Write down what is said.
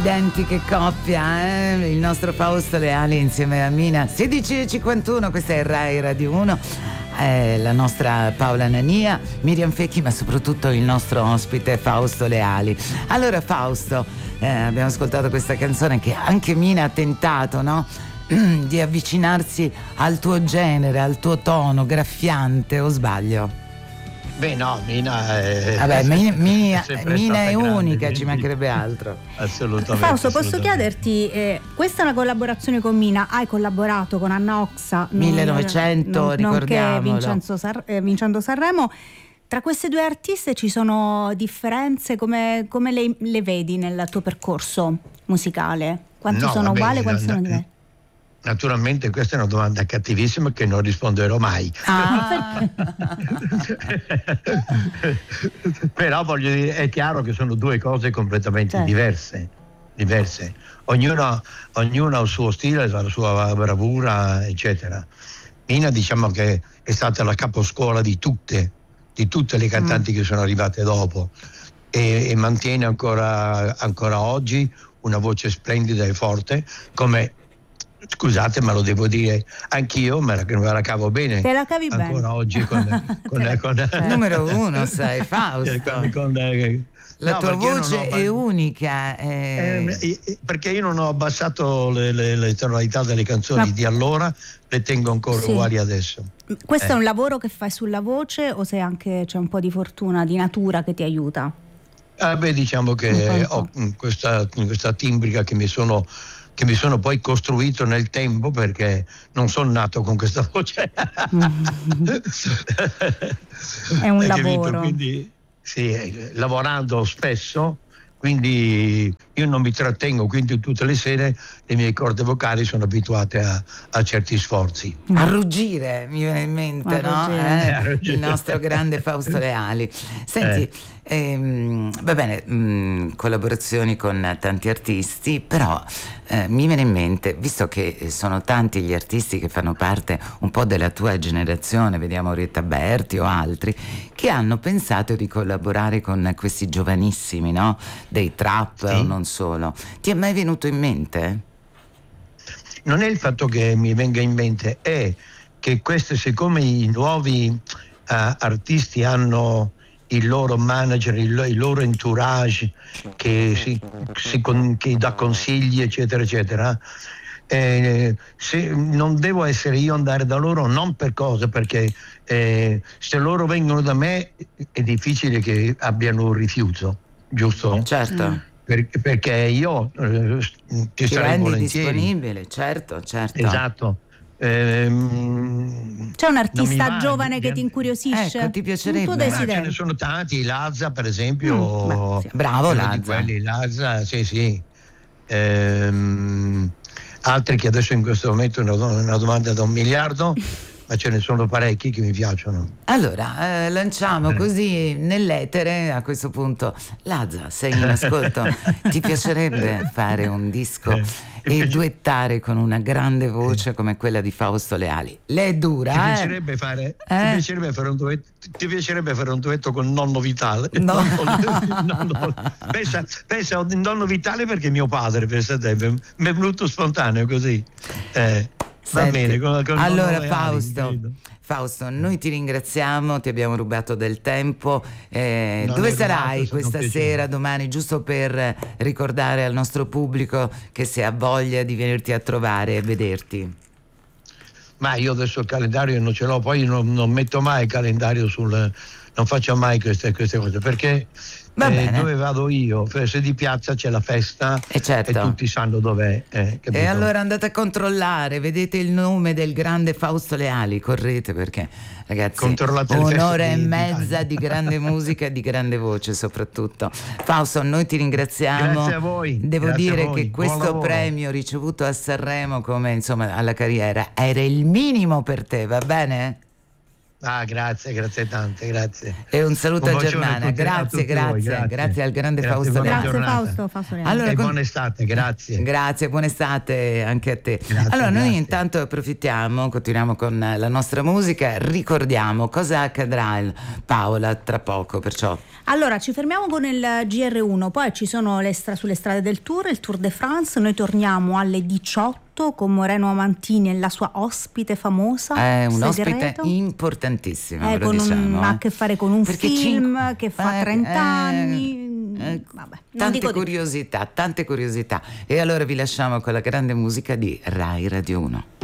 Identiche coppia, il nostro Fausto Leali insieme a Mina. 16:51, questa è Rai Radio 1, la nostra Paola Nania, Miriam Fecchi, ma soprattutto il nostro ospite Fausto Leali. Allora Fausto, abbiamo ascoltato questa canzone che anche Mina ha tentato, no? Di avvicinarsi al tuo genere, al tuo tono graffiante, o sbaglio? Beh no, Mina è... Vabbè, Mina è unica, grande, ci mancherebbe altro. Assolutamente. Fausto, posso chiederti, questa è una collaborazione con Mina, hai collaborato con Anna Oxa, 1900, ricordiamolo, nonché vincendo Sanremo. Tra queste due artiste ci sono differenze? Come le vedi nel tuo percorso musicale? Quanti sono uguali, quanti sono diversi? Naturalmente questa è una domanda cattivissima che non risponderò mai. Però voglio dire, è chiaro che sono due cose completamente diverse. Ognuna ha il suo stile, la sua bravura, eccetera. Mina, diciamo che è stata la caposcuola di tutte le cantanti che sono arrivate dopo e mantiene ancora oggi una voce splendida e forte, come, scusate ma lo devo dire anch'io, me la cavo bene. Te la cavi ancora bene. Oggi con numero uno, sei Fausto. La tua voce è unica. Perché io non ho abbassato le tonalità delle canzoni di allora, le tengo ancora uguali adesso. Questo è un lavoro che fai sulla voce o se anche c'è un po' di fortuna, di natura che ti aiuta? Diciamo che ho questa timbrica che mi sono poi costruito nel tempo, perché non sono nato con questa voce. È un lavoro. Quindi, sì, lavorando spesso, quindi io non mi trattengo, quindi tutte le sere le mie corde vocali sono abituate a certi sforzi. A ruggire, mi viene in mente, no? Il nostro grande Fausto Leali. Senti, va bene, collaborazioni con tanti artisti, però mi viene in mente, visto che sono tanti gli artisti che fanno parte un po' della tua generazione, vediamo Orietta Berti o altri, che hanno pensato di collaborare con questi giovanissimi, no? Dei trap o non solo. Ti è mai venuto in mente? Non è il fatto che mi venga in mente, è che queste, siccome i nuovi artisti hanno il loro manager, il loro entourage che dà consigli, eccetera, eccetera, se non devo essere io andare da loro, non per cosa, perché se loro vengono da me è difficile che abbiano un rifiuto, giusto? Certo. Perché io ti sarei volentieri disponibile, certo. Esatto. C'è un artista giovane che ti incuriosisce? Ecco, ti piacerebbe? Ce ne sono tanti, Lazza per esempio. Bravo Lazza. Lazza, sì. Altri che adesso in questo momento è una domanda da 1 miliardo, ma ce ne sono parecchi che mi piacciono. Allora, lanciamo così nell'etere a questo punto. Lazza, sei in ascolto? Ti piacerebbe fare un disco e duettare con una grande voce come quella di Fausto Leali? Lei è dura, Ti piacerebbe fare un duetto con Nonno Vitale? No. Pensa a Nonno Vitale, perché mio padre, pensa te, mi è venuto spontaneo così. Va bene, con allora Leali, Fausto, noi ti ringraziamo, ti abbiamo rubato del tempo. Dove sarai questa sera, domani, giusto per ricordare al nostro pubblico che se ha voglia di venirti a trovare e vederti? Ma io adesso il calendario non ce l'ho, poi non metto mai il calendario non faccio mai queste cose, perché dove vado io, se di piazza c'è la festa e tutti sanno dov'è. E allora andate a controllare, vedete il nome del grande Fausto Leali, correte, perché ragazzi, 1 ora e mezza di grande musica e di grande voce soprattutto. Fausto, noi ti ringraziamo. Grazie a voi. Devo dire che questo premio ricevuto a Sanremo, come insomma alla carriera, era il minimo per te, va bene? Grazie tante, grazie. E un saluto a Germana, grazie al grande Fausto Leali. Grazie Fausto Leali. Allora, buona estate, grazie. Grazie, buona estate anche a te. Grazie, noi intanto approfittiamo, continuiamo con la nostra musica, ricordiamo cosa accadrà, Paola, tra poco, perciò. Allora, ci fermiamo con il GR1, poi ci sono sulle strade del tour, il Tour de France, noi torniamo alle 18 con Moreno Amantini e la sua ospite famosa. È un ospite importantissimo, ve lo diciamo. Ha a che fare con un film che fa 30 anni. Vabbè, tante curiosità. E allora vi lasciamo con la grande musica di Rai Radio 1.